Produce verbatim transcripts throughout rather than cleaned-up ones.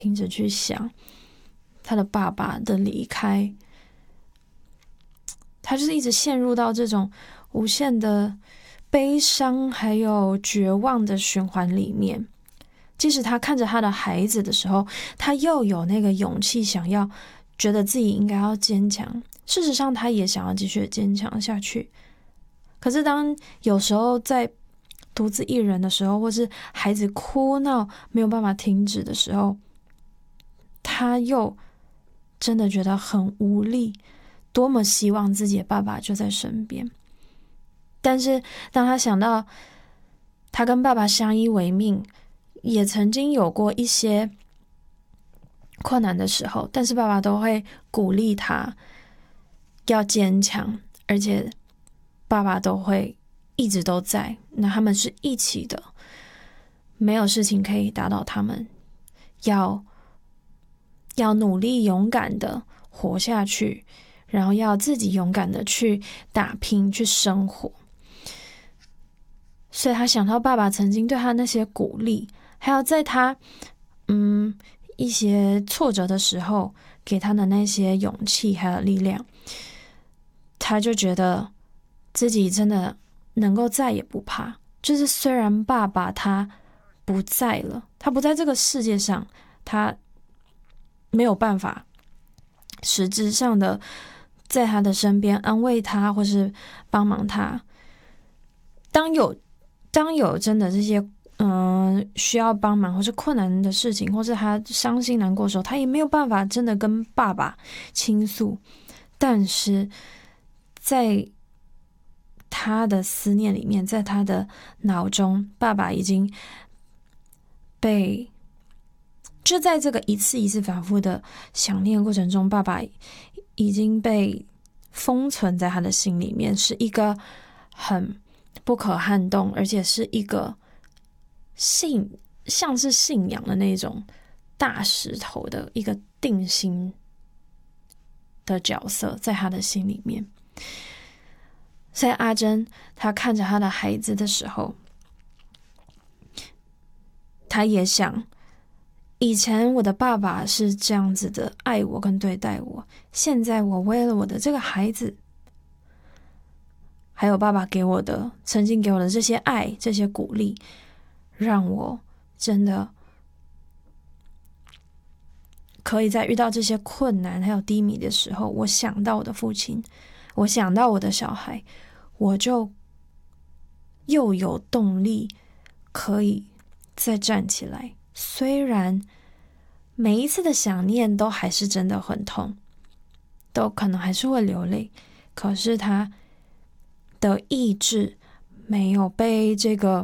停止去想他的爸爸的离开，他就是一直陷入到这种无限的悲伤还有绝望的循环里面。即使他看着他的孩子的时候，他又有那个勇气想要觉得自己应该要坚强，事实上他也想要继续坚强下去。可是当有时候在独自一人的时候，或是孩子哭闹没有办法停止的时候，他又真的觉得很无力，多么希望自己的爸爸就在身边。但是当他想到他跟爸爸相依为命，也曾经有过一些困难的时候，但是爸爸都会鼓励他要坚强，而且爸爸都会一直都在，那他们是一起的，没有事情可以打倒他们，要要努力勇敢的活下去，然后要自己勇敢的去打拼去生活。所以他想到爸爸曾经对他那些鼓励，还有在他嗯一些挫折的时候给他的那些勇气还有力量，他就觉得自己真的能够再也不怕。就是虽然爸爸他不在了，他不在这个世界上，他没有办法实质上的在他的身边安慰他或是帮忙他。当有当有真的这些嗯、呃、需要帮忙或是困难的事情，或是他伤心难过的时候，他也没有办法真的跟爸爸倾诉。但是在他的思念里面，在他的脑中，爸爸已经被就在这个一次一次反复的想念过程中，爸爸已经被封存在他的心里面，是一个很不可撼动，而且是一个信像是信仰的那种大石头的一个定心的角色在他的心里面。所以阿珍她看着她的孩子的时候，她也想，以前我的爸爸是这样子的爱我跟对待我，现在我为了我的这个孩子，还有爸爸给我的曾经给我的这些爱这些鼓励，让我真的可以在遇到这些困难还有低迷的时候，我想到我的父亲，我想到我的小孩，我就又有动力可以再站起来。虽然每一次的想念都还是真的很痛，都可能还是会流泪，可是他的意志没有被这个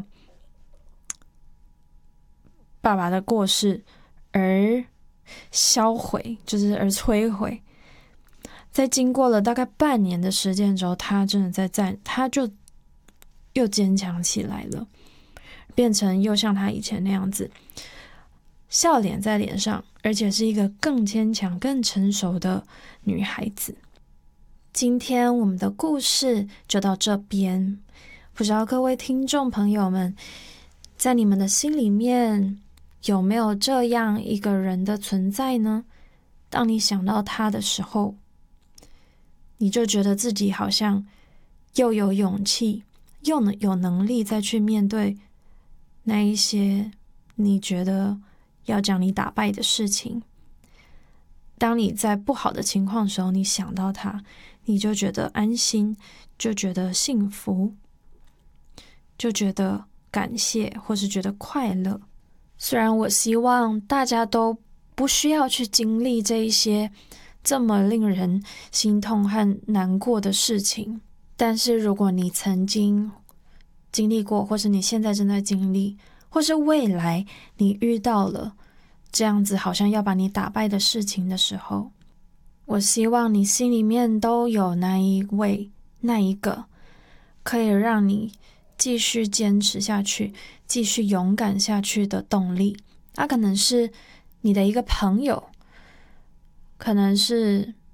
爸爸的过世而销毁，就是而摧毁。在经过了大概半年的时间之后，他真的在站，他就又坚强起来了，变成又像他以前那样子，笑脸在脸上，而且是一个更坚强更成熟的女孩子。今天我们的故事就到这边，不知道各位听众朋友们，在你们的心里面有没有这样一个人的存在呢？当你想到他的时候，你就觉得自己好像又有勇气又能有能力再去面对那一些你觉得要将你打败的事情。当你在不好的情况的时候，你想到他，你就觉得安心，就觉得幸福，就觉得感谢，或是觉得快乐。虽然我希望大家都不需要去经历这一些这么令人心痛和难过的事情，但是如果你曾经经历过，或是你现在正在经历，或是未来你遇到了这样子好像要把你打败的事情的时候，我希望你心里面都有那一位那一个可以让你继续坚持下去继续勇敢下去的动力。它可能是你的一个朋友，可能是